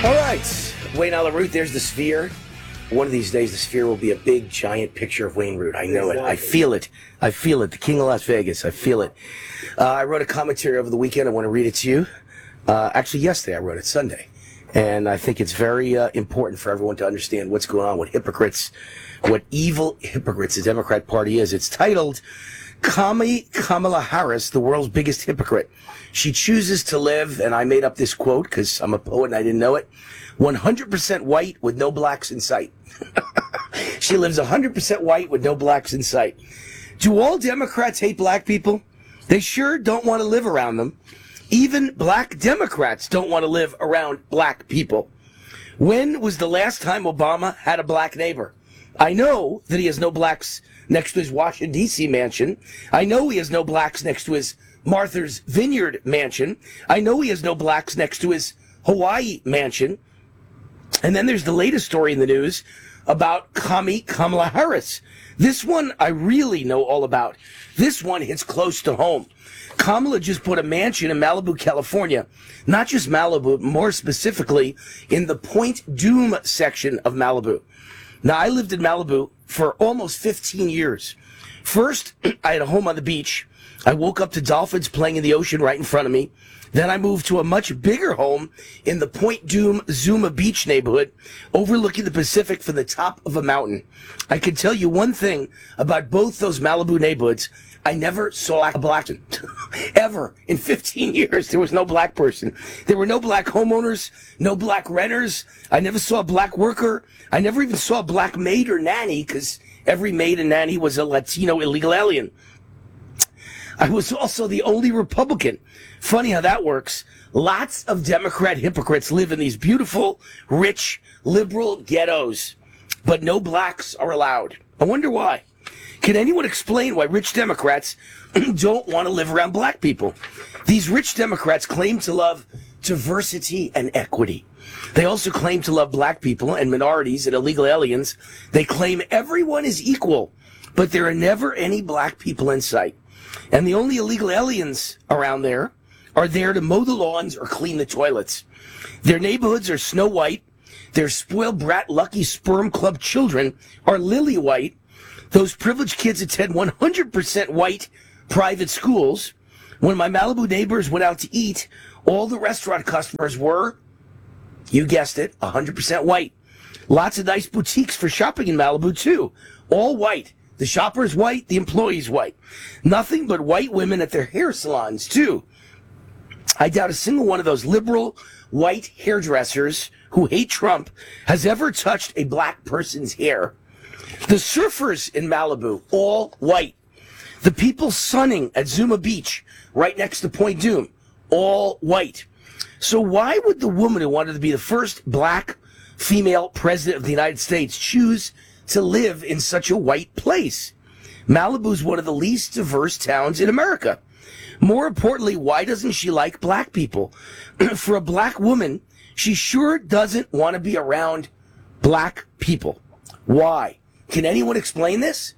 All right, Wayne Allyn Root, there's the Sphere. One of these days, the Sphere will be a big, giant picture of Wayne Root. I know it. I feel it. I feel it. The King of Las Vegas. I feel it. I wrote a commentary over the weekend. I want to read it to you. Actually, yesterday I wrote it, Sunday. And I think it's very important for everyone to understand what's going on with hypocrites, what evil hypocrites the Democrat Party is. It's titled, Kamala Harris, the world's biggest hypocrite. She chooses to live, and I made up this quote because I'm a poet and I didn't know it, 100% white with no blacks in sight. She lives 100% white with no blacks in sight. Do all Democrats hate black people? They sure don't want to live around them. Even black Democrats don't want to live around black people. When was the last time Obama had a black neighbor? I know that he has no blacks next to his Washington, D.C. mansion. I know he has no blacks next to his Martha's Vineyard mansion. I know he has no blacks next to his Hawaii mansion. And then there's the latest story in the news about Kamala Harris. This one I really know all about. This one hits close to home. Kamala just bought a mansion in Malibu, California. Not just Malibu, more specifically in the Point Dume section of Malibu. Now, I lived in Malibu for almost 15 years. First, I had a home on the beach. I woke up to dolphins playing in the ocean right in front of me. Then I moved to a much bigger home in the Point Dume Zuma Beach neighborhood, overlooking the Pacific from the top of a mountain. I can tell you one thing about both those Malibu neighborhoods. I never saw a black person. Ever. In 15 years, there was no black person. There were no black homeowners, no black renters. I never saw a black worker. I never even saw a black maid or nanny, because every maid and nanny was a Latino illegal alien. I was also the only Republican. Funny how that works. Lots of Democrat hypocrites live in these beautiful, rich, liberal ghettos, but no blacks are allowed. I wonder why. Can anyone explain why rich Democrats don't want to live around black people? These rich Democrats claim to love diversity and equity. They also claim to love black people and minorities and illegal aliens. They claim everyone is equal, but there are never any black people in sight. And the only illegal aliens around there are there to mow the lawns or clean the toilets. Their neighborhoods are snow white. Their spoiled brat lucky sperm club children are lily white. Those privileged kids attend 100% white private schools. When my Malibu neighbors went out to eat, all the restaurant customers were, you guessed it, 100% white. Lots of nice boutiques for shopping in Malibu, too. All white. The shopper's white, the employee's white. Nothing but white women at their hair salons, too. I doubt a single one of those liberal white hairdressers who hate Trump has ever touched a black person's hair. The surfers in Malibu, all white. The people sunning at Zuma Beach, right next to Point Dume, all white. So why would the woman who wanted to be the first black female president of the United States choose to live in such a white place? Malibu is one of the least diverse towns in America. More importantly, why doesn't she like black people? For a black woman, she sure doesn't want to be around black people. Why? Can anyone explain this?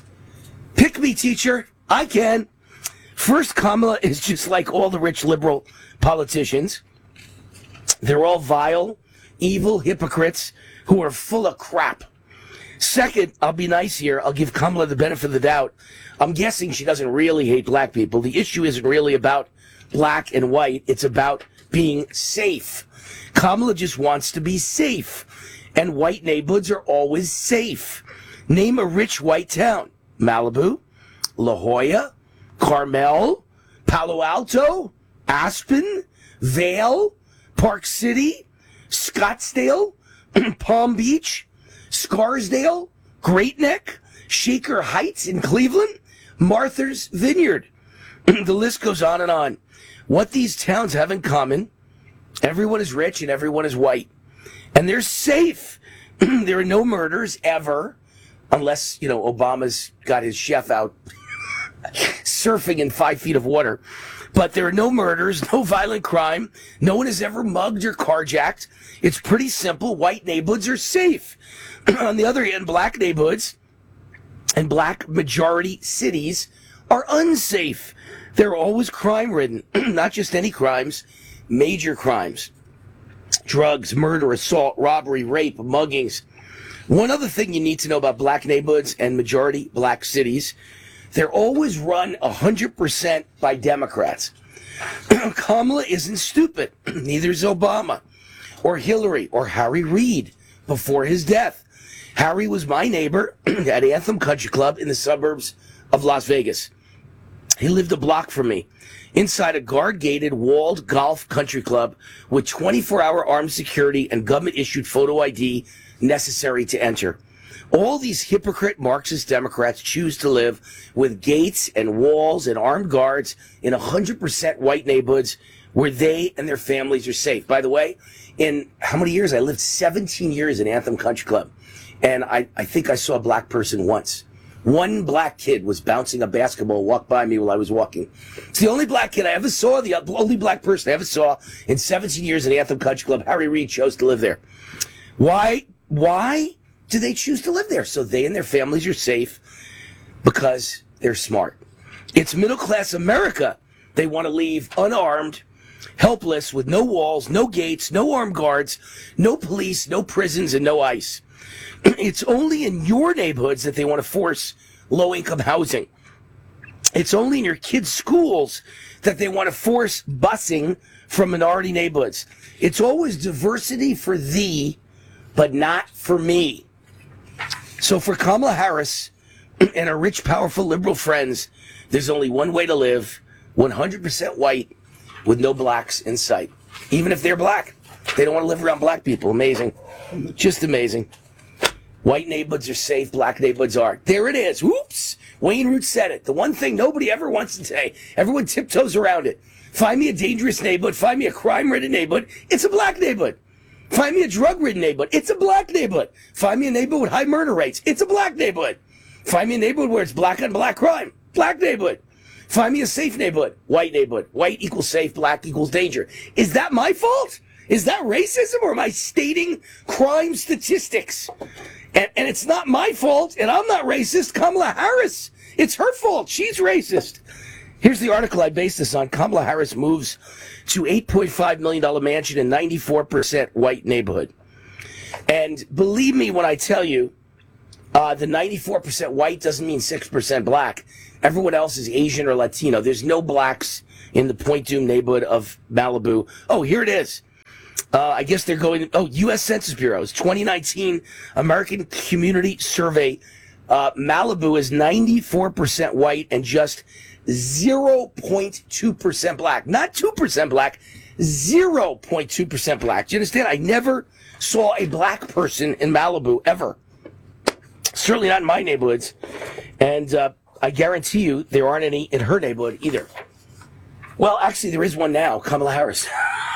Pick me, teacher. I can. First, Kamala is just like all the rich liberal politicians. They're all vile, evil hypocrites who are full of crap. Second, I'll be nice here. I'll give Kamala the benefit of the doubt. I'm guessing she doesn't really hate black people. The issue isn't really about black and white. It's about being safe. Kamala just wants to be safe. And white neighborhoods are always safe. Name a rich white town. Malibu, La Jolla, Carmel, Palo Alto, Aspen, Vail, Park City, Scottsdale, Palm Beach, Scarsdale, Great Neck, Shaker Heights in Cleveland, Martha's Vineyard. The list goes on and on. What these towns have in common, everyone is rich and everyone is white. And they're safe. There are no murders ever, unless, Obama's got his chef out surfing in 5 feet of water. But there are no murders, no violent crime. No one has ever mugged or carjacked. It's pretty simple. White neighborhoods are safe. On the other hand, black neighborhoods and black majority cities are unsafe. They're always crime-ridden. Not just any crimes, major crimes. drugs, murder, assault, robbery, rape, muggings. One other thing you need to know about black neighborhoods and majority black cities, they're always run 100% by Democrats. Kamala isn't stupid. Neither is Obama or Hillary or Harry Reid before his death. Harry was my neighbor at Anthem Country Club in the suburbs of Las Vegas. He lived a block from me, inside a guard-gated, walled golf country club with 24-hour armed security and government-issued photo ID necessary to enter. All these hypocrite Marxist Democrats choose to live with gates and walls and armed guards in 100% white neighborhoods where they and their families are safe. By the way, in how many years? I lived 17 years in Anthem Country Club, and I think I saw a black person once. One black kid was bouncing a basketball, walked by me while I was walking. It's the only black kid I ever saw, the only black person I ever saw in 17 years in Anthem Country Club. Harry Reid chose to live there. Why do they choose to live there? So they and their families are safe because they're smart. It's middle-class America they want to leave unarmed, helpless, with no walls, no gates, no armed guards, no police, no prisons, and no ICE. It's only in your neighborhoods that they want to force low-income housing. It's only in your kids' schools that they want to force busing from minority neighborhoods. It's always diversity for thee, but not for me. So for Kamala Harris and her rich, powerful liberal friends, there's only one way to live, 100% white, with no blacks in sight. Even if they're black. They don't want to live around black people. Amazing. Just amazing. White neighborhoods are safe, black neighborhoods aren't. There it is. Whoops. Wayne Root said it. The one thing nobody ever wants to say. Everyone tiptoes around it. Find me a dangerous neighborhood. Find me a crime-ridden neighborhood. It's a black neighborhood. Find me a drug-ridden neighborhood. It's a black neighborhood. Find me a neighborhood with high murder rates. It's a black neighborhood. Find me a neighborhood where it's black on black crime. Black neighborhood. Find me a safe neighborhood. White neighborhood. White equals safe. Black equals danger. Is that my fault? Is that racism, or am I stating crime statistics? And it's not my fault, and I'm not racist. Kamala Harris, it's her fault. She's racist. Here's the article I based this on. Kamala Harris moves to $8.5 million mansion in 94% white neighborhood. And believe me when I tell you, the 94% white doesn't mean 6% black. Everyone else is Asian or Latino. There's no blacks in the Point Dume neighborhood of Malibu. Oh, here it is. I guess they're going, U.S. Census Bureau's 2019 American Community Survey. Malibu is 94% white and just 0.2% black. Not 2% black, 0.2% black. Do you understand? I never saw a black person in Malibu, ever. Certainly not in my neighborhoods. And I guarantee you there aren't any in her neighborhood either. Well, actually, there is one now, Kamala Harris.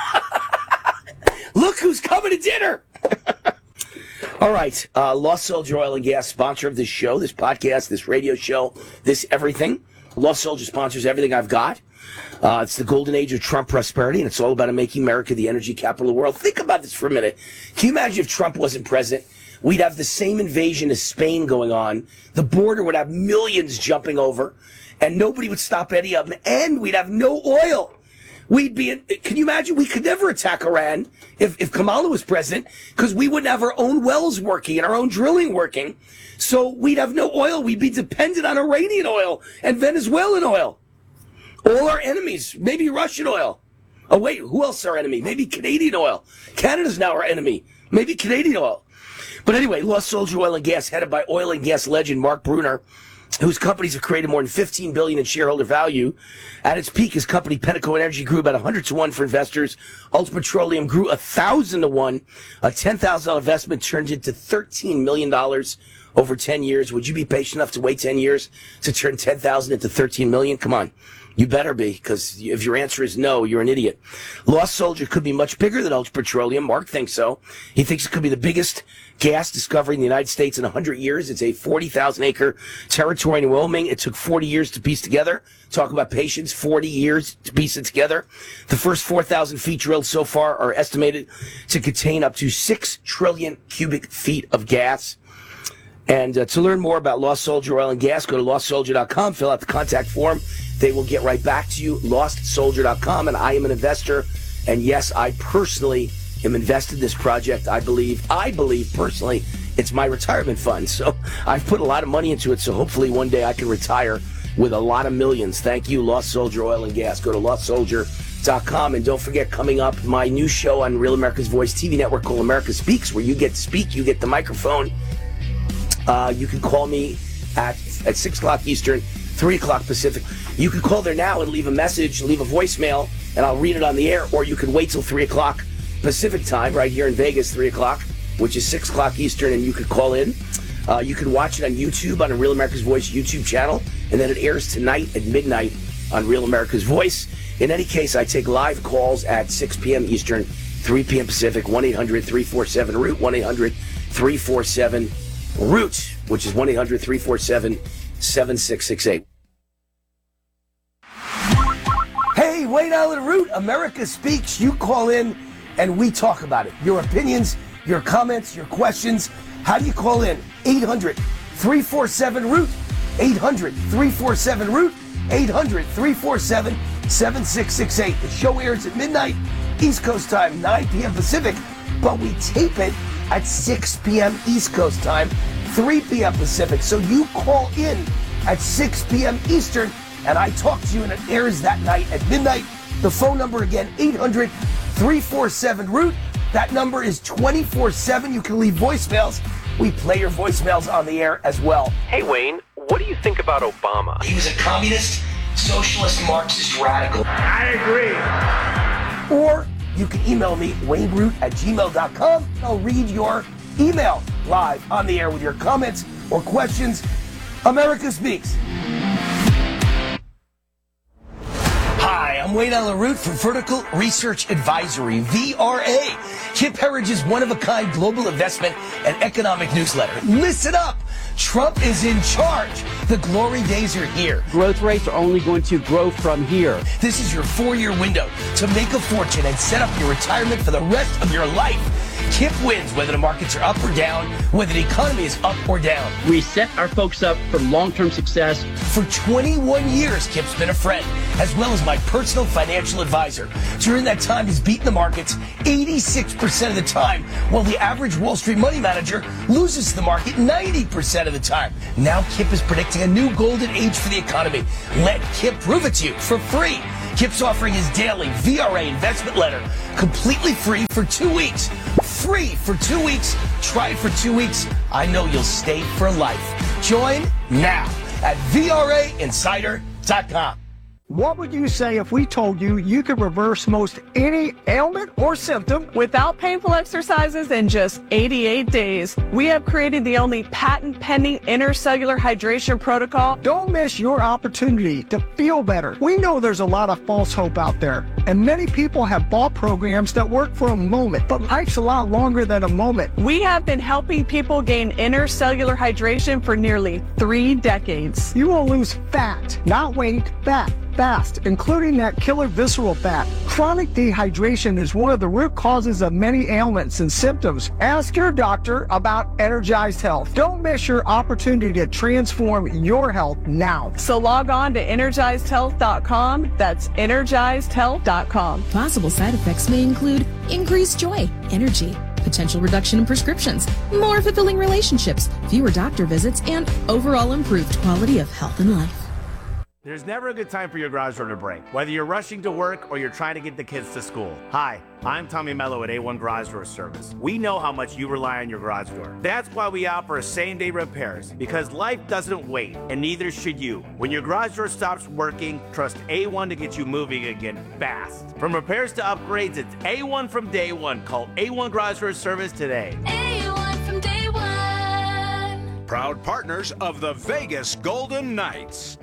Look who's coming to dinner. All right. Lost Soldier Oil and Gas, sponsor of this show, this podcast, this radio show, this everything. Lost Soldier sponsors everything I've got. It's the golden age of Trump prosperity, and it's all about making America the energy capital of the world. Think about this for a minute. Can you imagine if Trump wasn't president? We'd have the same invasion as Spain going on. The border would have millions jumping over, and nobody would stop any of them, and we'd have no oil. We'd be in, can you imagine? We could never attack Iran if Kamala was president, because we wouldn't have our own wells working and our own drilling working. So we'd have no oil. We'd be dependent on Iranian oil and Venezuelan oil. All our enemies, maybe Russian oil. Oh, wait, who else is our enemy? Maybe Canadian oil. Canada's now our enemy. Maybe Canadian oil. But anyway, Lost Soldier Oil and Gas, headed by oil and gas legend Mark Bruner, whose companies have created more than $15 billion in shareholder value. At its peak, his company, Penteco Energy, grew about 100-to-1 for investors. Ultra Petroleum grew 1,000-to-1. A $10,000 investment turned into $13 million over 10 years. Would you be patient enough to wait 10 years to turn 10,000 into 13 million? Come on. You better be, because if your answer is no, you're an idiot. Lost Soldier could be much bigger than Ultra Petroleum. Mark thinks so. He thinks it could be the biggest gas discovery in the United States in 100 years. It's a 40,000-acre territory in Wyoming. It took 40 years to piece together. Talk about patience, 40 years to piece it together. The first 4,000 feet drilled so far are estimated to contain up to 6 trillion cubic feet of gas. And to learn more about Lost Soldier Oil and Gas, go to lostsoldier.com, fill out the contact form. They will get right back to you, lostsoldier.com. And I am an investor. And yes, I personally am invested in this project. I believe personally it's my retirement fund. So I've put a lot of money into it. So hopefully one day I can retire with a lot of millions. Thank you, Lost Soldier Oil and Gas. Go to lostsoldier.com. And don't forget, coming up, my new show on Real America's Voice TV network called America Speaks, where you get to speak, you get the microphone. You can call me at 6 o'clock Eastern, 3 o'clock Pacific. You can call there now and leave a message, leave a voicemail, and I'll read it on the air. Or you can wait till 3 o'clock Pacific time, right here in Vegas, 3 o'clock, which is 6 o'clock Eastern, and you could call in. You can watch it on YouTube, on a Real America's Voice YouTube channel, and then it airs tonight at midnight on Real America's Voice. In any case, I take live calls at 6 p.m. Eastern, 3 p.m. Pacific, 1-800-347-ROOT, 1-800-347-ROOT, which is 1-800-347-7668. Hey, Wayne Allyn Root, America Speaks. You call in and we talk about it. Your opinions, your comments, your questions. How do you call in? 800-347-ROOT, 800-347-ROOT, 800-347-7668. The show airs at midnight, East Coast time, 9 p.m. Pacific, but we tape it at 6 p.m. East Coast time, 3 p.m. Pacific. So you call in at 6 p.m. Eastern, and I talk to you, and it airs that night at midnight. The phone number again, 800-347-ROOT. That number is 24/7. You can leave voicemails. We play your voicemails on the air as well. Hey, Wayne, what do you think about Obama? He was a communist, socialist, Marxist radical. I agree. Or you can email me, wayneroot@gmail.com. I'll read your email live on the air with your comments or questions. America Speaks. Hi, I'm Wayne Allyn Root for Vertical Research Advisory, VRA, Kip Herridge's one-of-a-kind global investment and economic newsletter. Listen up! Trump is in charge. The glory days are here. Growth rates are only going to grow from here. This is your 4-year window to make a fortune and set up your retirement for the rest of your life. Kip wins whether the markets are up or down, whether the economy is up or down. We set our folks up for long-term success. For 21 years, Kip's been a friend, as well as my personal financial advisor. During that time, he's beaten the markets 86% of the time, while the average Wall Street money manager loses to the market 90% of the time. Now Kip is predicting a new golden age for the economy. Let Kip prove it to you for free. Kip's offering his daily VRA investment letter completely free for 2 weeks. Free for 2 weeks. Try it for 2 weeks. I know you'll stay for life. Join now at VRAinsider.com. What would you say if we told you you could reverse most any ailment or symptom without painful exercises in just 88 days? We have created the only patent-pending intercellular hydration protocol. Don't miss your opportunity to feel better. We know there's a lot of false hope out there, and many people have bought programs that work for a moment, but life's a lot longer than a moment. We have been helping people gain intercellular hydration for nearly 3 decades. You will lose fat, not weight, fat. Fast, including that killer visceral fat. Chronic dehydration is one of the root causes of many ailments and symptoms. Ask your doctor about Energized Health. Don't miss your opportunity to transform your health now. So log on to EnergizedHealth.com. That's EnergizedHealth.com. Possible side effects may include increased joy, energy, potential reduction in prescriptions, more fulfilling relationships, fewer doctor visits, and overall improved quality of health and life. There's never a good time for your garage door to break, whether you're rushing to work or you're trying to get the kids to school. Hi, I'm Tommy Mello at A1 Garage Door Service. We know how much you rely on your garage door. That's why we offer same-day repairs, because life doesn't wait, and neither should you. When your garage door stops working, trust A1 to get you moving again fast. From repairs to upgrades, it's A1 from day one. Call A1 Garage Door Service today. A1 from day one. Proud partners of the Vegas Golden Knights.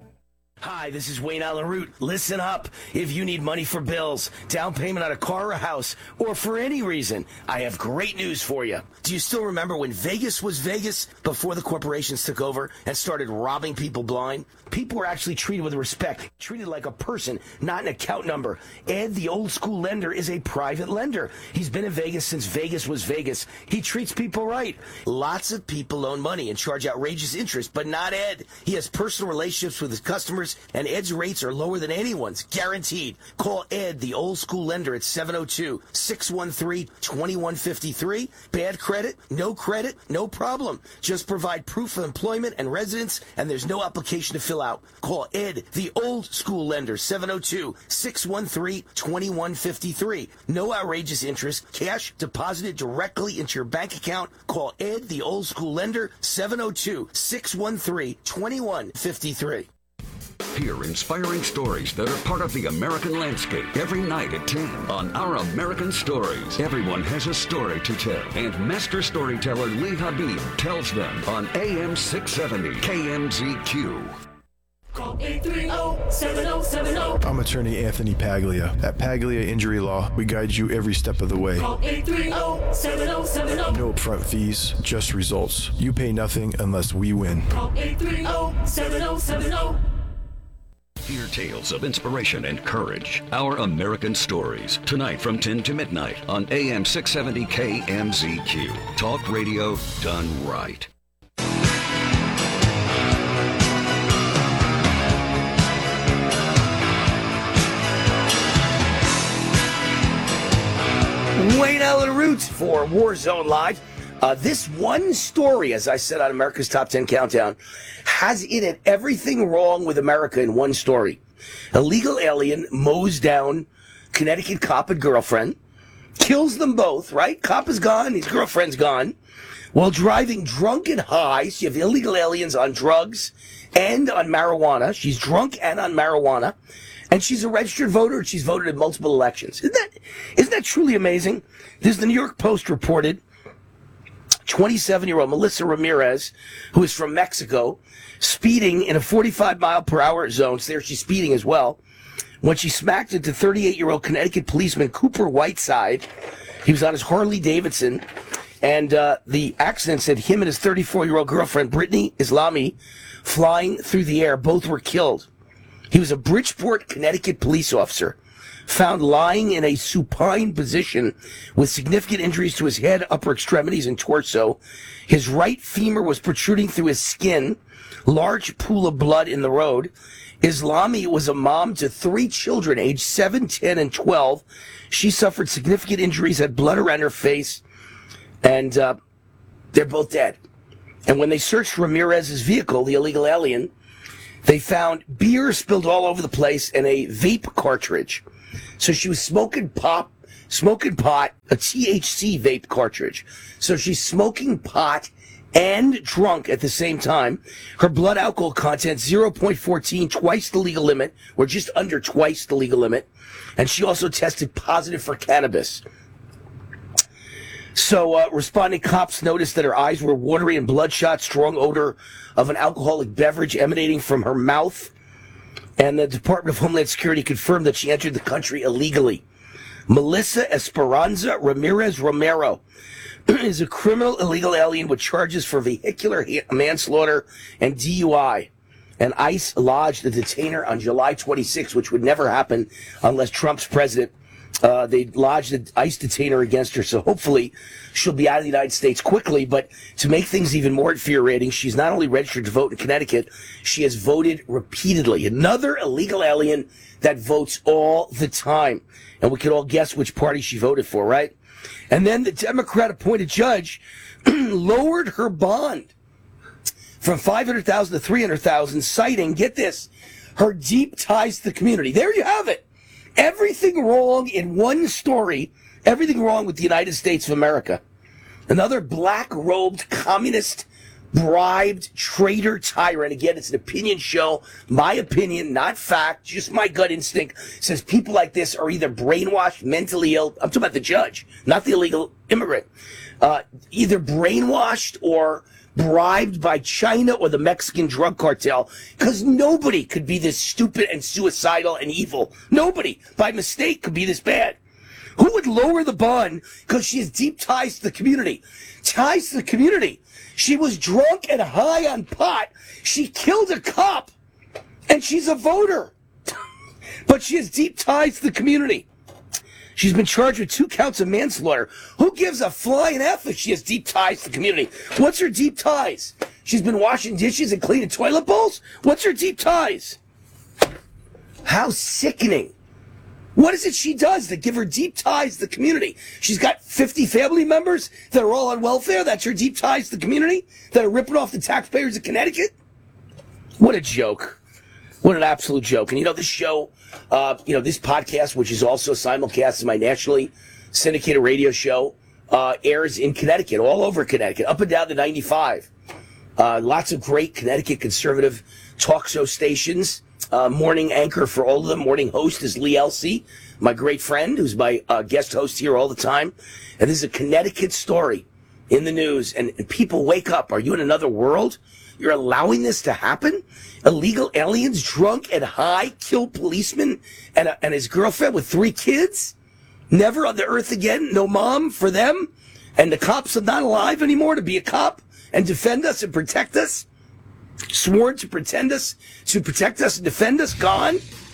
Hi, this is Wayne Allyn Root. Listen up. If you need money for bills, down payment on a car or a house, or for any reason, I have great news for you. Do you still remember when Vegas was Vegas before the corporations took over and started robbing people blind? People were actually treated with respect, treated like a person, not an account number. Ed, the old school lender, is a private lender. He's been in Vegas since Vegas was Vegas. He treats people right. Lots of people loan money and charge outrageous interest, but not Ed. He has personal relationships with his customers cars, and Ed's rates are lower than anyone's, guaranteed. Call Ed, the old school lender, at 702-613-2153. Bad credit, no problem. Just provide proof of employment and residence, and there's no application to fill out. Call Ed, the old school lender, 702-613-2153. No outrageous interest, cash deposited directly into your bank account. Call Ed, the old school lender, 702-613-2153. Hear inspiring stories that are part of the American landscape every night at 10 on Our American Stories. Everyone has a story to tell, and master storyteller Lee Habib tells them on AM 670 KMZQ. Call 830-7070. I'm attorney Anthony Paglia. At Paglia Injury Law, we guide you every step of the way. Call 830-7070. No upfront fees, just results. You pay nothing unless we win. Call 830-7070. Hear tales of inspiration and courage. Our American Stories. Tonight from 10 to midnight on AM 670 KMZQ. Talk radio done right. Wayne Allen Roots for Warzone Live. This one story, as I said on America's Top 10 Countdown, has in it everything wrong with America in one story. Illegal alien mows down Connecticut cop and girlfriend, kills them both, right? Cop is gone, his girlfriend's gone. While driving drunk and high, so you have illegal aliens on drugs and on marijuana. She's drunk and on marijuana. And she's a registered voter, and she's voted in multiple elections. Isn't that truly amazing? This is the New York Post reported 27-year-old Melissa Ramirez, who is from Mexico, speeding in a 45-mile-per-hour zone. So there she's speeding as well. When she smacked into 38-year-old Connecticut policeman Cooper Whiteside, he was on his Harley Davidson, and the accident said him and his 34-year-old girlfriend, Brittany Islami, flying through the air. Both were killed. He was a Bridgeport, Connecticut police officer, found lying in a supine position with significant injuries to his head, upper extremities, and torso. His right femur was protruding through his skin, large pool of blood in the road. Islami was a mom to 3 children, aged 7, 10, and 12. She suffered significant injuries, had blood around her face, and they're both dead. And when they searched Ramirez's vehicle, the illegal alien, they found beer spilled all over the place and a vape cartridge. So she was smoking pot, a THC vape cartridge. So she's smoking pot and drunk at the same time. Her blood alcohol content, 0.14, twice the legal limit, or just under twice the legal limit. And she also tested positive for cannabis. So responding cops noticed that her eyes were watery and bloodshot, strong odor of an alcoholic beverage emanating from her mouth. And the Department of Homeland Security confirmed that she entered the country illegally. Melissa Esperanza Ramirez Romero is a criminal illegal alien with charges for vehicular manslaughter and DUI. And ICE lodged a detainer on July 26, which would never happen unless Trump's president. They lodged an ICE detainer against her, so hopefully she'll be out of the United States quickly. But to make things even more infuriating, she's not only registered to vote in Connecticut, she has voted repeatedly. Another illegal alien that votes all the time. And we could all guess which party she voted for, right? And then the Democrat-appointed judge lowered her bond from $500,000 to $300,000, citing, get this, her deep ties to the community. There you have it. Everything wrong in one story, everything wrong with the United States of America. Another black-robed, communist, bribed, traitor tyrant. Again, it's an opinion show. My opinion, not fact, just my gut instinct says people like this are either brainwashed, mentally ill. I'm talking about the judge, not the illegal immigrant. Either brainwashed or bribed by China or the Mexican drug cartel, because nobody could be this stupid and suicidal and evil. Nobody, by mistake, could be this bad. Who would lower the bond because she has deep ties to the community? Ties to the community. She was drunk and high on pot. She killed a cop, and she's a voter. But she has deep ties to the community. She's been charged with 2 counts of manslaughter. Who gives a flying F if she has deep ties to the community? What's her deep ties? She's been washing dishes and cleaning toilet bowls? What's her deep ties? How sickening. What is it she does that give her deep ties to the community? She's got 50 family members that are all on welfare. That's her deep ties to the community that are ripping off the taxpayers of Connecticut. What a joke. What an absolute joke. And this show, this podcast, which is also simulcast in my nationally syndicated radio show, airs in Connecticut, all over Connecticut, up and down the 95. Lots of great Connecticut conservative talk show stations. Morning anchor for all of them. Morning host is Lee Elsey, my great friend, who's my guest host here all the time. And this is a Connecticut story in the news. And people wake up. Are you in another world? You're allowing this to happen? Illegal aliens, drunk and high, kill policeman and his girlfriend with 3 kids? Never on the earth again? No mom for them? And the cops are not alive anymore to be a cop and defend us and protect us? Sworn to protect us and defend us, gone.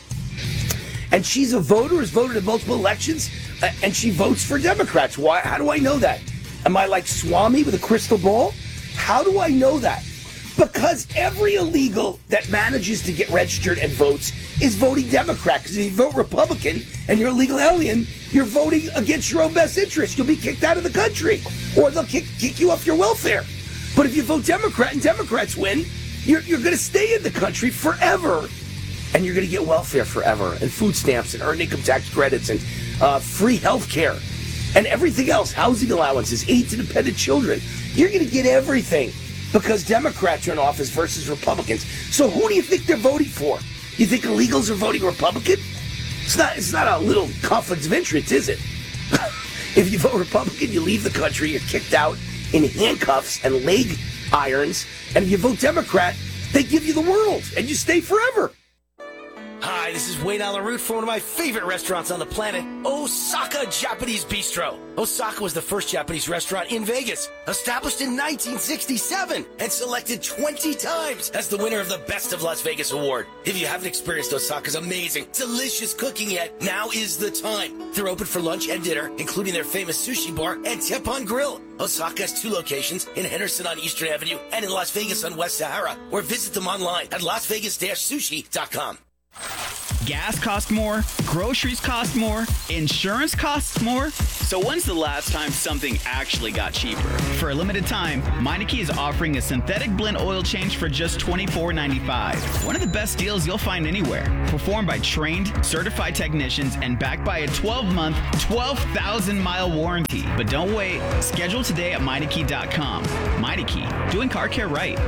And she's a voter, has voted in multiple elections, and she votes for Democrats. Why? How do I know that? Am I like Swami with a crystal ball? How do I know that? Because every illegal that manages to get registered and votes is voting Democrat. Because if you vote Republican and you're a legal alien, you're voting against your own best interest. You'll be kicked out of the country, or they'll kick you off your welfare. But if you vote Democrat and Democrats win, you're going to stay in the country forever, and you're going to get welfare forever, and food stamps, and earned income tax credits, and free health care, and everything else, housing allowances, aid to dependent children. You're going to get everything because Democrats are in office versus Republicans. So who do you think they're voting for? You think illegals are voting Republican? It's not a little conflict of interest, is it? If you vote Republican, you leave the country, you're kicked out in handcuffs and leg irons, and if you vote Democrat, they give you the world, and you stay forever. Hi, this is Wayne Alaroot from one of my favorite restaurants on the planet, Osaka Japanese Bistro. Osaka was the first Japanese restaurant in Vegas, established in 1967 and selected 20 times as the winner of the Best of Las Vegas award. If you haven't experienced Osaka's amazing, delicious cooking yet, now is the time. They're open for lunch and dinner, including their famous sushi bar and Teppanyaki Grill. Osaka has 2 locations, in Henderson on Eastern Avenue and in Las Vegas on West Sahara, or visit them online at lasvegas-sushi.com. Gas costs more, groceries cost more, insurance costs more. So when's the last time something actually got cheaper? For a limited time, Meineke is offering a synthetic blend oil change for just $24.95. One of the best deals you'll find anywhere. Performed by trained, certified technicians and backed by a 12-month, 12,000-mile warranty. But don't wait. Schedule today at Meineke.com. Meineke, doing car care right.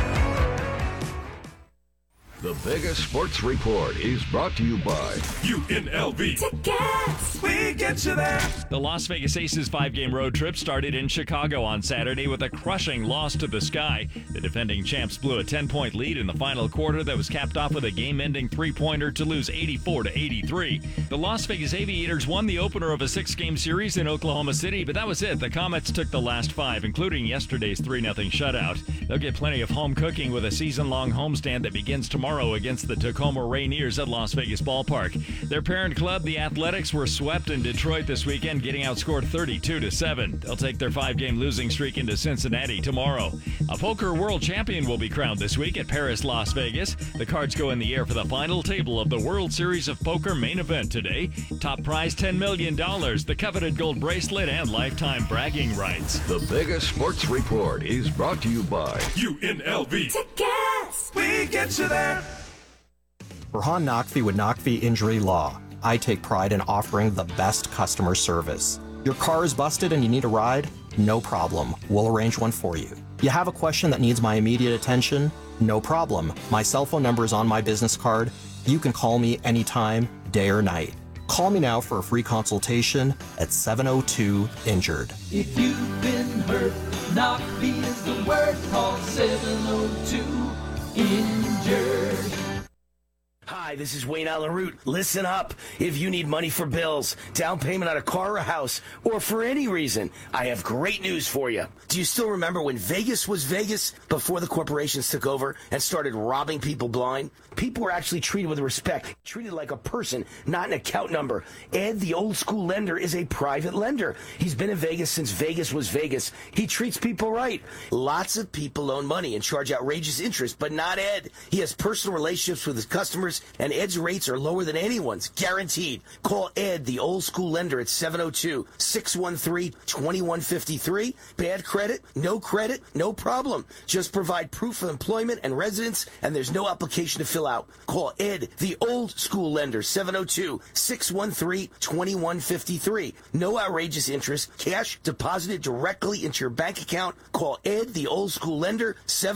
The Vegas Sports Report is brought to you by UNLV. Tickets! We get you there. The Las Vegas Aces 5-game road trip started in Chicago on Saturday with a crushing loss to the Sky. The defending champs blew a 10-point lead in the final quarter that was capped off with a game-ending 3-pointer to lose 84-83. The Las Vegas Aviators won the opener of a 6-game series in Oklahoma City, but that was it. The Comets took the last 5, including yesterday's 3-0 shutout. They'll get plenty of home cooking with a season-long homestand that begins tomorrow against the Tacoma Rainiers at Las Vegas Ballpark. Their parent club, the Athletics, were swept in Detroit this weekend, getting outscored 32-7. They'll take their 5-game losing streak into Cincinnati tomorrow. A poker world champion will be crowned this week at Paris, Las Vegas. The cards go in the air for the final table of the World Series of Poker main event today. Top prize $10 million, the coveted gold bracelet, and lifetime bragging rights. The Vegas Sports Report is brought to you by UNLV. Tickets! We get you there. Burhan Naqvi with Naqvi Injury Law. I take pride in offering the best customer service. Your car is busted and you need a ride? No problem. We'll arrange one for you. You have a question that needs my immediate attention? No problem. My cell phone number is on my business card. You can call me anytime, day or night. Call me now for a free consultation at 702-INJURED. If you've been hurt, Naqvi is the word. Call 702-INJURED. Hi, this is Wayne Alaroot. Listen up. If you need money for bills, down payment on a car or a house, or for any reason, I have great news for you. Do you still remember when Vegas was Vegas before the corporations took over and started robbing people blind? People were actually treated with respect, treated like a person, not an account number. Ed, the old school lender, is a private lender. He's been in Vegas since Vegas was Vegas. He treats people right. Lots of people loan money and charge outrageous interest, but not Ed. He has personal relationships with his customers, and Ed's rates are lower than anyone's, guaranteed. Call Ed, the old school lender, at 702-613-2153. Bad credit, no problem. Just provide proof of employment and residence, and there's no application to fill out. Call Ed, the old school lender, 702-613-2153. No outrageous interest, cash deposited directly into your bank account. Call Ed, the old school lender,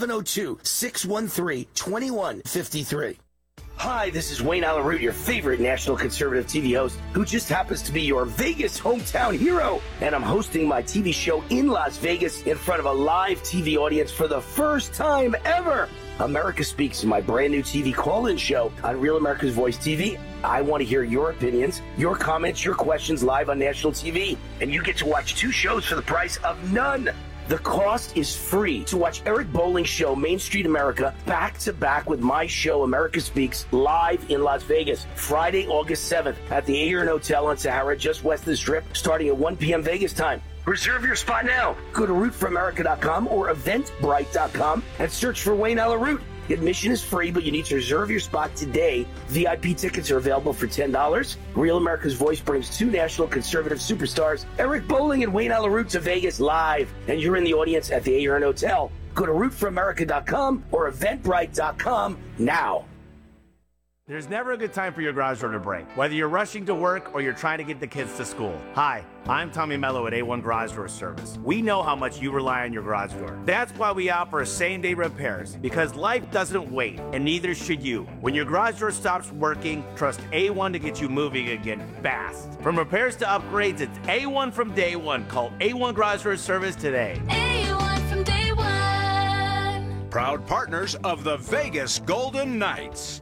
702-613-2153. Hi, this is Wayne Allyn Root, your favorite national conservative TV host, who just happens to be your Vegas hometown hero. And I'm hosting my TV show in Las Vegas in front of a live TV audience for the first time ever. America Speaks is my brand new TV call-in show on Real America's Voice TV. I want to hear your opinions, your comments, your questions live on national TV. And you get to watch 2 shows for the price of none. The cost is free to watch Eric Bolling's show, Main Street America, back-to-back with my show, America Speaks, live in Las Vegas, Friday, August 7th at the Aeon Hotel on Sahara, just west of the Strip, starting at 1 p.m. Vegas time. Reserve your spot now. Go to rootforamerica.com or eventbrite.com and search for Wayne Allyn Root. Admission is free, but you need to reserve your spot today. VIP tickets are available for $10. Real America's Voice brings 2 national conservative superstars, Eric Bolling and Wayne Allyn Root, to Vegas live, and you're in the audience at the Aeon Hotel. Go to rootforamerica.com or eventbrite.com now. There's never a good time for your garage door to break, whether you're rushing to work or you're trying to get the kids to school. Hi, I'm Tommy Mello at A1 Garage Door Service. We know how much you rely on your garage door. That's why we offer same-day repairs, because life doesn't wait, and neither should you. When your garage door stops working, trust A1 to get you moving again fast. From repairs to upgrades, it's A1 from day one. Call A1 Garage Door Service today. A1 from day one. Proud partners of the Vegas Golden Knights.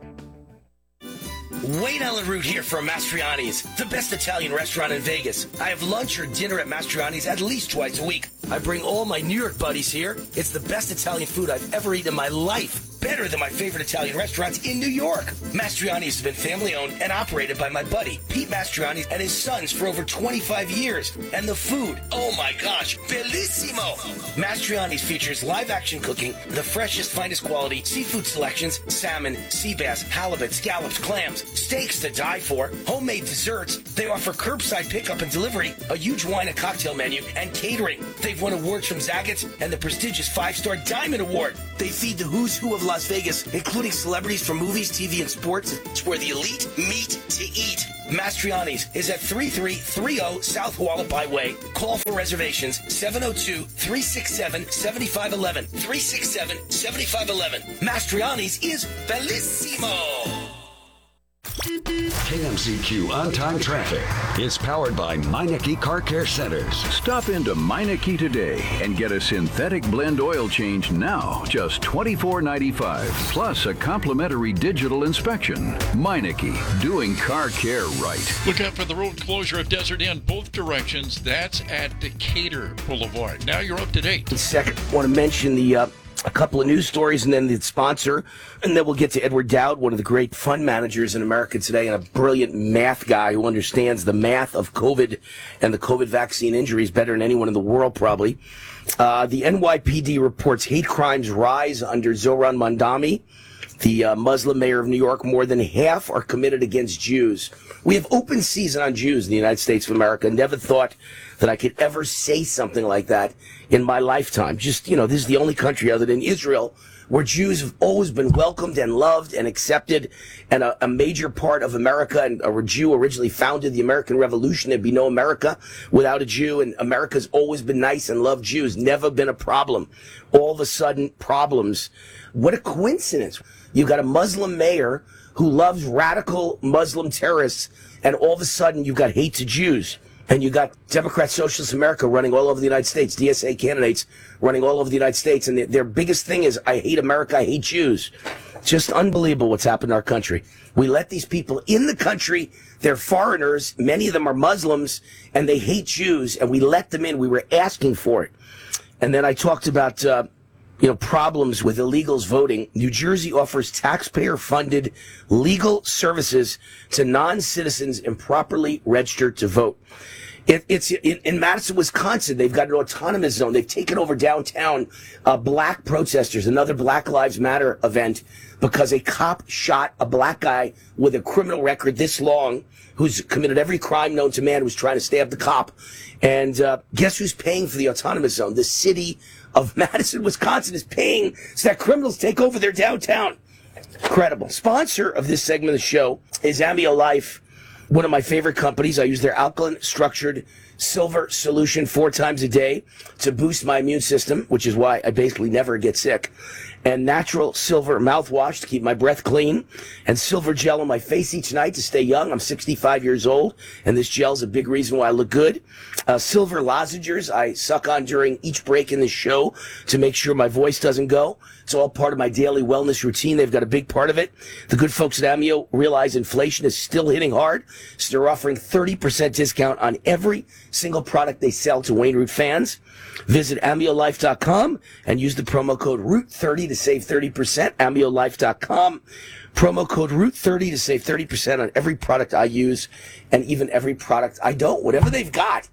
Wayne Allyn Root here from Mastriani's, the best Italian restaurant in Vegas. I have lunch or dinner at Mastriani's at least twice a week. I bring all my New York buddies here. It's the best Italian food I've ever eaten in my life. Better than my favorite Italian restaurants in New York. Mastriani's has been family-owned and operated by my buddy, Pete Mastriani, and his sons for over 25 years. And the food, oh my gosh, bellissimo! Mastriani's features live-action cooking, the freshest, finest quality, seafood selections, salmon, sea bass, halibut, scallops, clams, steaks to die for, homemade desserts. They offer curbside pickup and delivery, a huge wine and cocktail menu, and catering. They've won awards from Zagat's and the prestigious 5-star Diamond Award. They feed the who's who of Las Vegas, including celebrities from movies, TV, and sports. It's where the elite meet to eat. Mastriani's is at 3330 South Hualapai Way. Call for reservations, 702-367-7511. 367-7511. Mastriani's is bellissimo. KMCQ On-Time Traffic is powered by Meineke Car Care Centers. Stop into Meineke today and get a synthetic blend oil change now, just $24.95, plus a complimentary digital inspection. Meineke, doing car care right. Look out for the road closure at Desert Inn, both directions. That's at Decatur Boulevard. Now you're up to date. Second, I want to mention a couple of news stories and then the sponsor, and then we'll get to Edward Dowd, one of the great fund managers in America today and a brilliant math guy who understands the math of COVID and the COVID vaccine injuries better than anyone in the world, probably. The NYPD reports hate crimes rise under Zohran Mamdani, the Muslim mayor of New York. More than half are committed against Jews. We have open season on Jews in the United States of America. Never thought that I could ever say something like that in my lifetime. Just, this is the only country other than Israel where Jews have always been welcomed and loved and accepted, and a major part of America. And a Jew originally founded the American Revolution. There'd be no America without a Jew, and America's always been nice and loved Jews. Never been a problem. All of a sudden, problems. What a coincidence. You've got a Muslim mayor who loves radical Muslim terrorists, and all of a sudden you've got hate to Jews. And you got Democrat Socialist America running all over the United States, DSA candidates running all over the United States, and their biggest thing is, I hate America, I hate Jews. Just unbelievable what's happened in our country. We let these people in the country, they're foreigners, many of them are Muslims, and they hate Jews, and we let them in. We were asking for it. And then I talked about problems with illegals voting. New Jersey offers taxpayer-funded legal services to non-citizens improperly registered to vote. It's in Madison, Wisconsin. They've got an autonomous zone. They've taken over downtown. Black protesters, another Black Lives Matter event, because a cop shot a black guy with a criminal record this long, who's committed every crime known to man, who's trying to stab the cop. And guess who's paying for the autonomous zone? The city of Madison, Wisconsin is paying so that criminals take over their downtown. Incredible. Sponsor of this segment of the show is Amio Life, one of my favorite companies. I use their alkaline structured silver solution 4 times a day to boost my immune system, which is why I basically never get sick. And natural silver mouthwash to keep my breath clean, and silver gel on my face each night to stay young. I'm 65 years old, and this gel's a big reason why I look good. Silver lozenges I suck on during each break in the show to make sure my voice doesn't go. It's all part of my daily wellness routine. They've got a big part of it. The good folks at Amio realize inflation is still hitting hard, so they're offering 30% discount on every single product they sell to Wayne Root fans. Visit AmioLife.com and use the promo code ROOT30 to save 30%. AmioLife.com. Promo code ROOT30 to save 30% on every product I use and even every product I don't. Whatever they've got,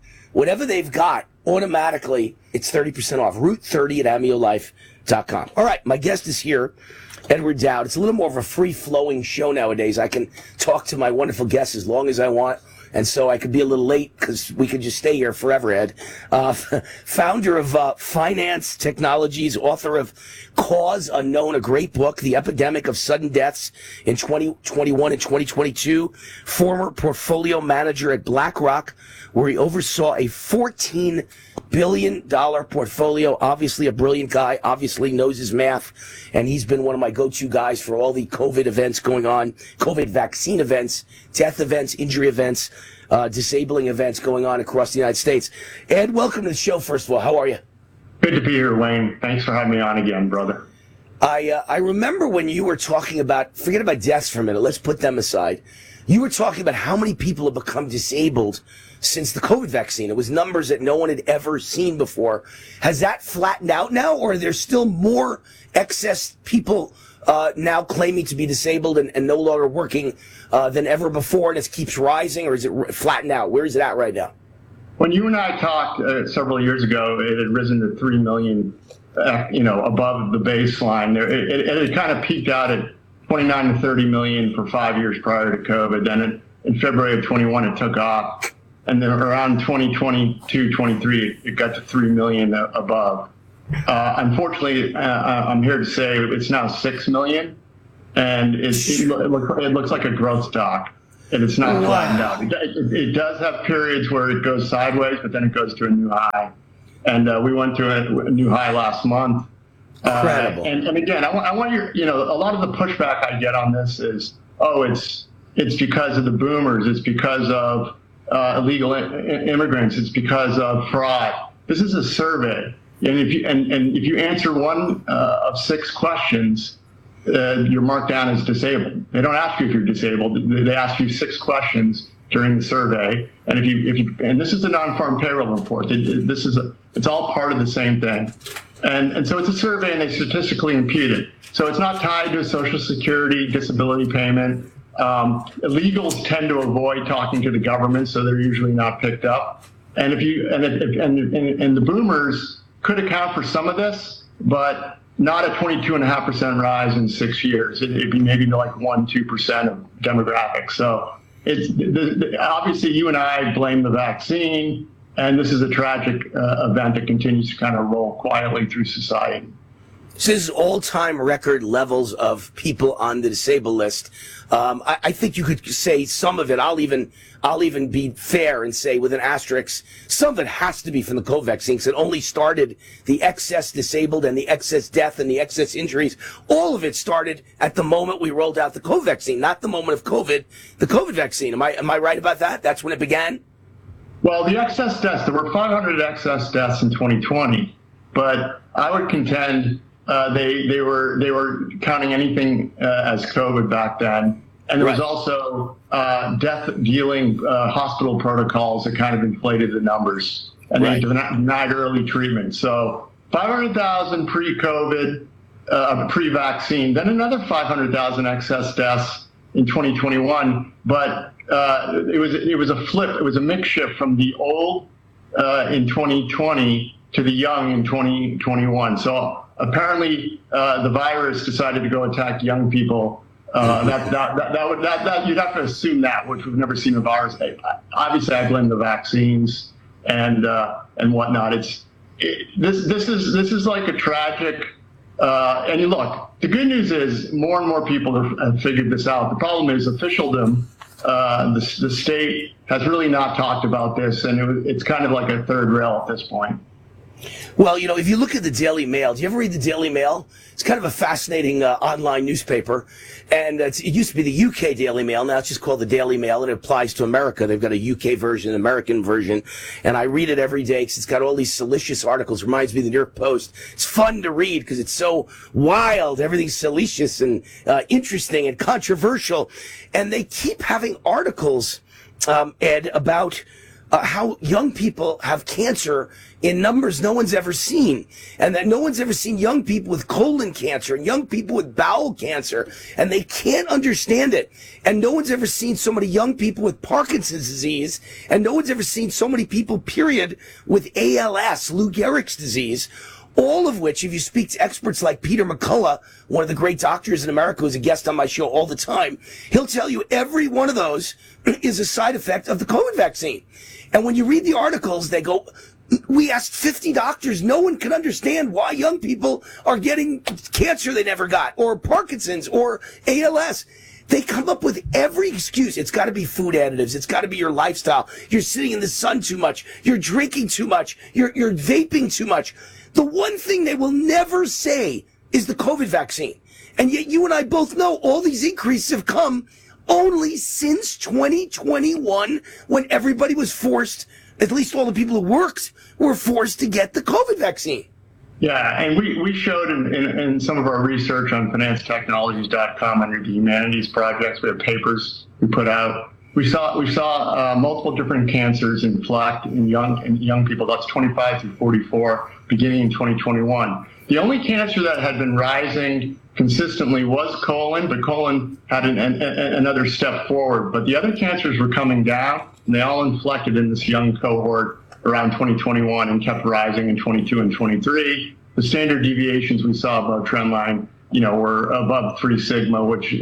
automatically it's 30% off. ROOT30 at AmioLife.com. All right, my guest is here, Edward Dowd. It's a little more of a free-flowing show nowadays. I can talk to my wonderful guests as long as I want, and so I could be a little late because we could just stay here forever, Ed. Founder of Finance Technologies, author of Cause Unknown, a great book, The Epidemic of Sudden Deaths in 2021 and 2022. Former portfolio manager at BlackRock, where he oversaw a $14 billion portfolio. Obviously a brilliant guy, obviously knows his math, and he's been one of my go-to guys for all the COVID events going on, COVID vaccine events, death events, injury events, disabling events going on across the United States. Ed, welcome to the show, first of all. How are you? Good to be here, Wayne. Thanks for having me on again, brother. I remember when you were talking about, forget about deaths for a minute, let's put them aside. You were talking about how many people have become disabled since the COVID vaccine. It was numbers that no one had ever seen before. Has that flattened out now, or are there still more excess people now claiming to be disabled and no longer working than ever before, and it keeps rising, or is it flattened out? Where is it at right now? When you and I talked several years ago, it had risen to 3 million, above the baseline. It had kind of peaked out at 29 to 30 million for 5 years prior to COVID. Then in February of 21, it took off. And then around 2022, 23, it got to 3 million above. Unfortunately, I'm here to say it's now 6 million, and it looks like a growth stock, and it's not flattened out. It does have periods where it goes sideways, but then it goes to a new high. And we went to a new high last month. Incredible. And again, I want a lot of the pushback I get on this is, it's because of the boomers. It's because of illegal immigrants. It's because of fraud. This is a survey. And if you answer one of 6 questions, you're marked down as disabled. They don't ask you if you're disabled. They ask you 6 questions during the survey. And if you this is a non-farm payroll report. It's all part of the same thing. And so it's a survey, and they statistically impute it. So it's not tied to a Social Security disability payment. Illegals tend to avoid talking to the government, so they're usually not picked up. And the boomers could account for some of this, but not a 22.5% rise in 6 years. It'd be maybe like 1-2% of demographics. So obviously you and I blame the vaccine, and this is a tragic event that continues to kind of roll quietly through society. So this is all-time record levels of people on the disabled list. I think you could say some of it. I'll even be fair and say, with an asterisk, some of it has to be from the COVID vaccine, because it only started the excess disabled and the excess death and the excess injuries. All of it started at the moment we rolled out the COVID vaccine, not the moment of COVID, the COVID vaccine. Am I right about that? That's when it began? Well, the excess deaths, there were 500 excess deaths in 2020, but I would contend they were counting anything as COVID back then. And there was also death-dealing hospital protocols that kind of inflated the numbers, and they denied early treatment. So 500,000 pre-COVID, pre-vaccine, then another 500,000 excess deaths in 2021. But it was a flip. It was a mix shift from the old in 2020 to the young in 2021. So apparently, the virus decided to go attack young people. That you'd have to assume that, which we've never seen a virus. Obviously, I blame the vaccines and whatnot. This is like a tragic. And look, the good news is more and more people have figured this out. The problem is officialdom. The state has really not talked about this, and it's kind of like a third rail at this point. Well, if you look at the Daily Mail, do you ever read the Daily Mail? It's kind of a fascinating online newspaper. And it used to be the UK Daily Mail. Now it's just called the Daily Mail, and it applies to America. They've got a UK version, an American version. And I read it every day because it's got all these salacious articles. Reminds me of the New York Post. It's fun to read because it's so wild. Everything's salacious and interesting and controversial. And they keep having articles, Ed, about how young people have cancer in numbers no one's ever seen, and that no one's ever seen young people with colon cancer and young people with bowel cancer, and they can't understand it. And no one's ever seen so many young people with Parkinson's disease, and no one's ever seen so many people, period, with ALS, Lou Gehrig's disease. All of which, if you speak to experts like Peter McCullough, one of the great doctors in America who's a guest on my show all the time, he'll tell you every one of those is a side effect of the COVID vaccine. And when you read the articles, they go, we asked 50 doctors. No one can understand why young people are getting cancer they never got, or Parkinson's, or ALS. They come up with every excuse. It's got to be food additives. It's got to be your lifestyle. You're sitting in the sun too much. You're drinking too much. You're vaping too much. The one thing they will never say is the COVID vaccine. And yet you and I both know all these increases have come only since 2021, when everybody was forced, at least all the people who worked, were forced to get the COVID vaccine. Yeah, and we showed in some of our research on financetechnologies.com under the Humanities Projects, we have papers we put out. We saw multiple different cancers inflect in young people. That's 25 through 44, beginning in 2021. The only cancer that had been rising consistently was colon, but colon had another step forward. But the other cancers were coming down, and they all inflected in this young cohort around 2021 and kept rising in 22 and 23. The standard deviations we saw above trend line, were above 3 sigma, which,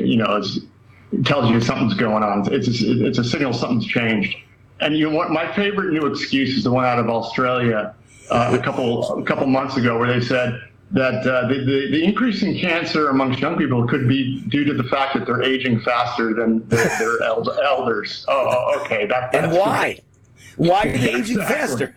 tells you something's going on. It's a signal something's changed. And what my favorite new excuse is the one out of Australia a couple months ago, where they said that the increase in cancer amongst young people could be due to the fact that they're aging faster than their elders. Oh, okay. And why? Why are they aging faster?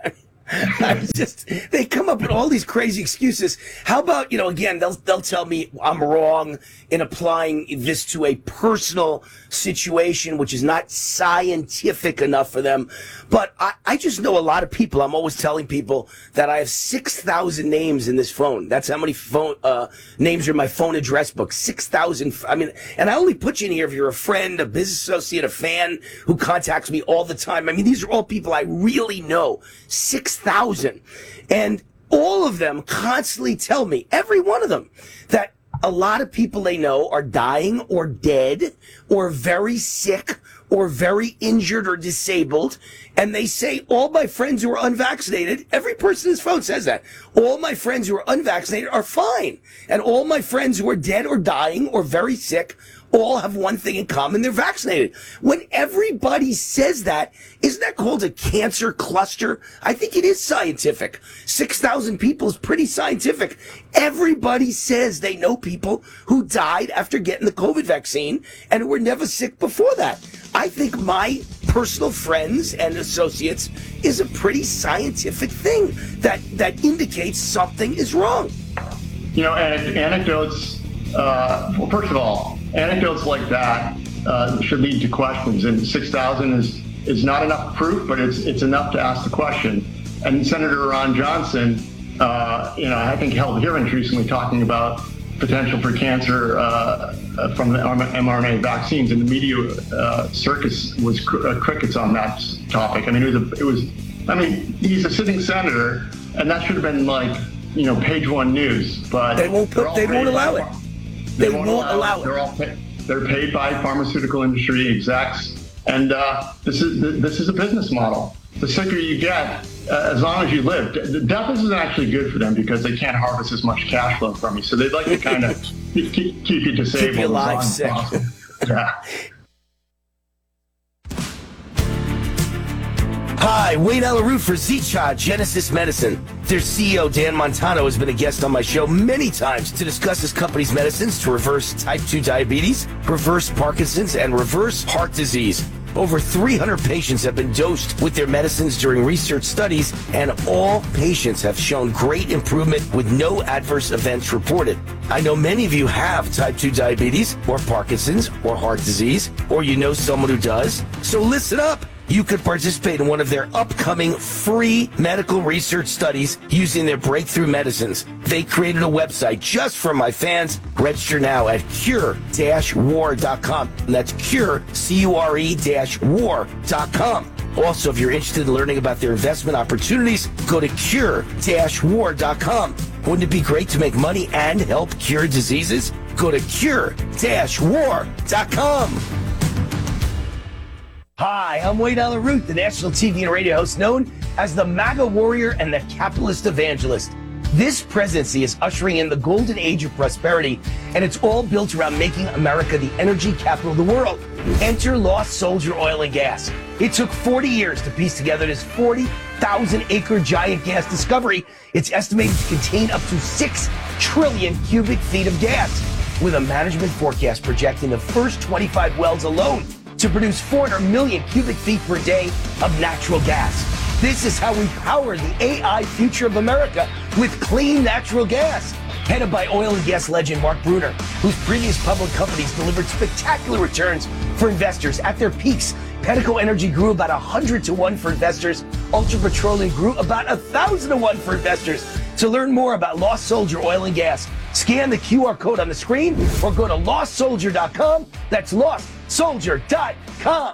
They come up with all these crazy excuses. How about, again, they'll tell me I'm wrong in applying this to a personal situation, which is not scientific enough for them. But I just know a lot of people. I'm always telling people that I have 6,000 names in this phone. That's how many phone names are in my phone address book. 6,000. And I only put you in here if you're a friend, a business associate, a fan who contacts me all the time. These are all people I really know. 6,000. And all of them constantly tell me, every one of them, that a lot of people they know are dying or dead or very sick or very injured or disabled. And they say, all my friends who are unvaccinated, every person in his phone says that. All my friends who are unvaccinated are fine. And all my friends who are dead or dying or very sick all have one thing in common: they're vaccinated. When everybody says that, isn't that called a cancer cluster? I think it is scientific. 6,000 people is pretty scientific. Everybody says they know people who died after getting the COVID vaccine and who were never sick before that. I think my personal friends and associates is a pretty scientific thing that indicates something is wrong. Anecdotes, well, first of all, anecdotes like that should lead to questions, and 6,000 is not enough proof, but it's enough to ask the question. And Senator Ron Johnson, I think held hearings recently talking about potential for cancer from the mRNA vaccines, and the media circus was crickets on that topic. He's a sitting senator, and that should have been page one news, but they won't allow it. They won't allow it. They're paid by pharmaceutical industry execs And this is a business model. The sicker you get, as long as you live, death isn't actually good for them because they can't harvest as much cash flow from you. So they'd like to kind of keep you disabled. Keep you alive, as sick. long as possible. Yeah. Hi, Wayne Alaroot for Zicha Genesis Medicine. Their CEO, Dan Montano, has been a guest on my show many times to discuss his company's medicines to reverse type 2 diabetes, reverse Parkinson's, and reverse heart disease. Over 300 patients have been dosed with their medicines during research studies, and all patients have shown great improvement with no adverse events reported. I know many of you have type 2 diabetes, or Parkinson's, or heart disease, or you know someone who does. So listen up. You could participate in one of their upcoming free medical research studies using their breakthrough medicines. They created a website just for my fans. Register now at cure-war.com. And that's cure, C-U-R-E-war.com. Also, if you're interested in learning about their investment opportunities, go to cure-war.com. Wouldn't it be great to make money and help cure diseases? Go to cure-war.com. Hi, I'm Wayne Alaroot, the national TV and radio host known as the MAGA warrior and the capitalist evangelist. This presidency is ushering in the golden age of prosperity, and it's all built around making America the energy capital of the world. Enter Lost Soldier Oil and Gas. It took 40 years to piece together this 40,000-acre giant gas discovery. It's estimated to contain up to 6 trillion cubic feet of gas, with a management forecast projecting the first 25 wells alone to produce 400 million cubic feet per day of natural gas. This is how we power the AI future of America, with clean natural gas. Headed by oil and gas legend Mark Bruner, whose previous public companies delivered spectacular returns for investors. At their peaks, Pedico Energy grew about 100 to 1 for investors. Ultra Petroleum grew about 1,000 to 1 for investors. To learn more about Lost Soldier Oil and Gas, scan the QR code on the screen or go to lostsoldier.com. That's lostsoldier.com.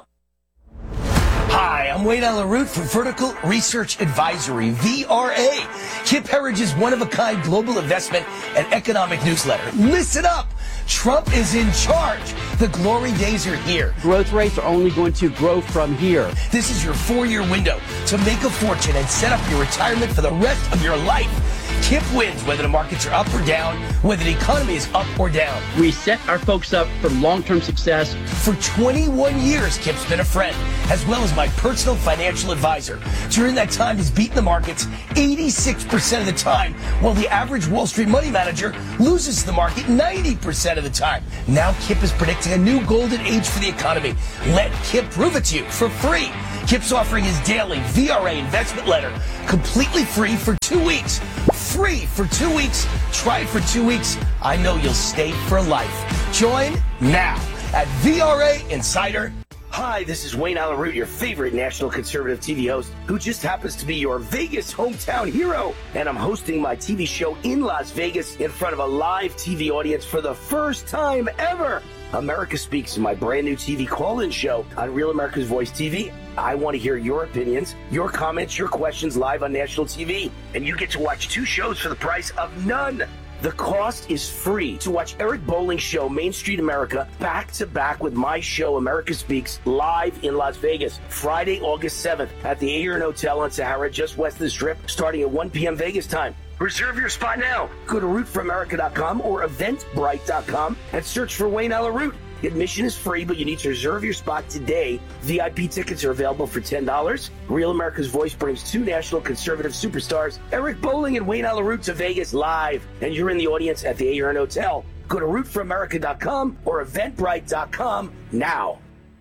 Hi, I'm Wayne Alaroot from Vertical Research Advisory, VRA, Kip Herridge's one-of-a-kind global investment and economic newsletter. Listen up! Trump is in charge. The glory days are here. Growth rates are only going to grow from here. This is your 4-year window to make a fortune and set up your retirement for the rest of your life. Kip wins whether the markets are up or down, whether the economy is up or down. We set our folks up for long-term success. For 21 years, Kip's been a friend, as well as my personal financial advisor. During that time, he's beaten the markets 86% of the time, while the average Wall Street money manager loses the market 90% of the time. Now Kip is predicting a new golden age for the economy. Let Kip prove it to you for free. Kip's offering his daily VRA investment letter completely free for 2 weeks. Free for 2 weeks. Try it for 2 weeks. I know you'll stay for life. Join now at VRA Insider. Hi, this is Wayne Alaroot, your favorite national conservative TV host, who just happens to be your Vegas hometown hero. And I'm hosting my TV show in Las Vegas in front of a live TV audience for the first time ever. America Speaks is my brand new TV call-in show on Real America's Voice TV. I want to hear your opinions, your comments, your questions live on national TV. And you get to watch 2 shows for the price of none. The cost is free to watch Eric Bolling's show, Main Street America, back-to-back with my show, America Speaks, live in Las Vegas, Friday, August 7th at the Aeon Hotel on Sahara, just west of the Strip, starting at 1 p.m. Vegas time. Reserve your spot now. Go to rootforamerica.com or eventbrite.com and search for Wayne Alaroot. Admission is free, but you need to reserve your spot today. VIP tickets are available for $10. Real America's Voice brings 2 national conservative superstars, Eric Bolling and Wayne Alaroot, to Vegas live. And you're in the audience at the Aeon Hotel. Go to rootforamerica.com or eventbrite.com now.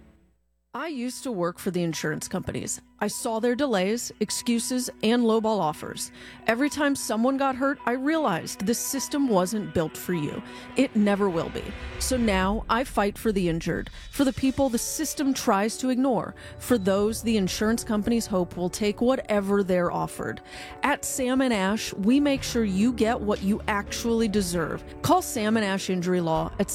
I used to work for the insurance companies. I saw their delays, excuses, and lowball offers. Every time someone got hurt, I realized this system wasn't built for you. It never will be. So now I fight for the injured, for the people the system tries to ignore, for those the insurance companies hope will take whatever they're offered. At Sam & Ash, we make sure you get what you actually deserve. Call Sam & Ash Injury Law at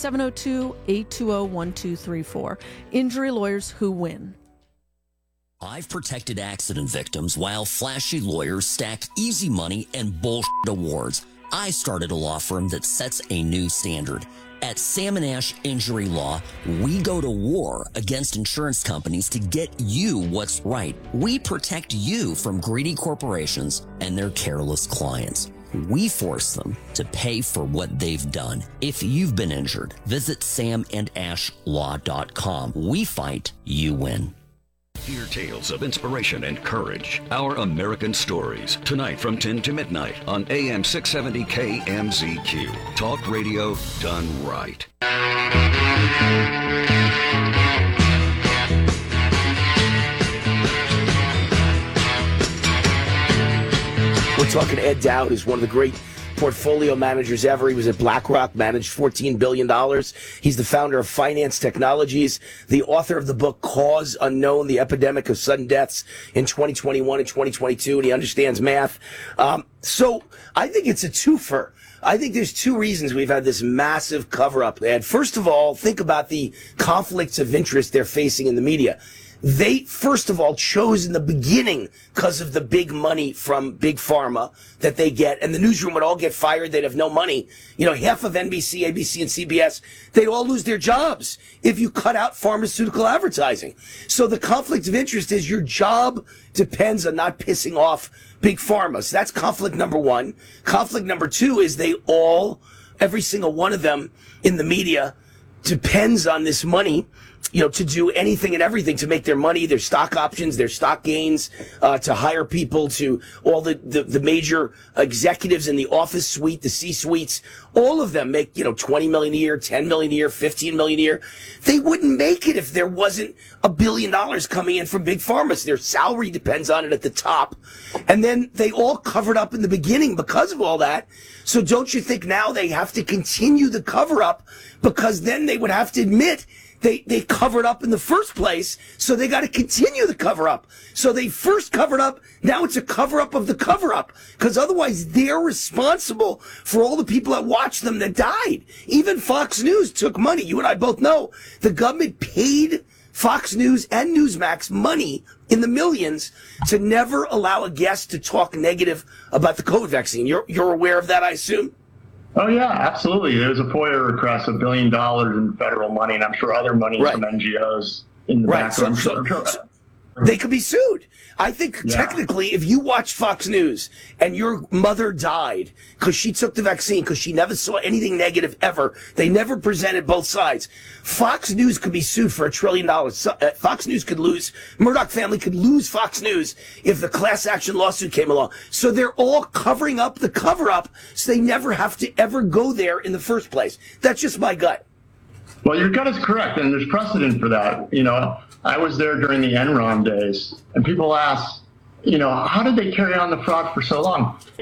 702-820-1234. Injury lawyers who win. I've protected accident victims while flashy lawyers stack easy money and bullshit awards. I started a law firm that sets a new standard. At Sam & Ash Injury Law, we go to war against insurance companies to get you what's right. We protect you from greedy corporations and their careless clients. We force them to pay for what they've done. If you've been injured, visit samandashlaw.com. We fight, you win. Hear tales of inspiration and courage. Our American Stories. Tonight from 10 to midnight on AM 670 KMZQ. Talk radio done right. We're talking to Ed Dowd, who's one of the great portfolio managers ever. He was at BlackRock, managed $14 billion. He's the founder of Finance Technologies, the author of the book Cause Unknown, The Epidemic of Sudden Deaths in 2021 and 2022, and he understands math. So I think it's a twofer. I think there's two reasons we've had this massive cover-up. And first of all, think about the conflicts of interest they're facing in the media. They, first of all, chose in the beginning because of the big money from Big Pharma that they get, and the newsroom would all get fired. They'd have no money. You know, half of NBC, ABC, and CBS, they'd all lose their jobs if you cut out pharmaceutical advertising. So the conflict of interest is your job depends on not pissing off Big Pharma. So that's conflict number one. Conflict number two is every single one of them in the media depends on this money, you know, to do anything and everything to make their money, their stock options, their stock gains, to hire people, to all the major executives in the office suite, the C-suites. All of them make, you know, $20 million a year, $10 million a year, $15 million a year. They wouldn't make it if there wasn't $1 billion coming in from Big Pharma. So their salary depends on it at the top. And then they all covered up in the beginning because of all that. So don't you think now they have to continue the cover up, because then they would have to admit they covered up in the first place, so they got to continue the cover up. So they first covered up, now it's a cover up of the cover up, because otherwise they're responsible for all the people that watched them that died. Even Fox News took money. You and I both know the government paid Fox News and Newsmax money in the millions to never allow a guest to talk negative about the COVID vaccine. You're aware of that, I assume? Oh, yeah, absolutely. There was a FOIA request, $1 billion in federal money, and I'm sure other money from NGOs in the background. So they could be sued. I think technically if you watched Fox News and your mother died because she took the vaccine, because she never saw anything negative ever, they never presented both sides, Fox News could be sued for $1 trillion. Fox News could lose, Murdoch family could lose Fox News if the class action lawsuit came along. So they're all covering up the cover up so they never have to ever go there in the first place. That's just my gut. Well, your gut is correct, and there's precedent for that. You know, I was there during the Enron days, and people ask, you know, how did they carry on the fraud for so long?